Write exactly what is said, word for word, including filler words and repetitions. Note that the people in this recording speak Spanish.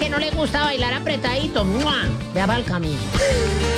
que no le gusta bailar apretadito, ¡mua! Vea para el camino.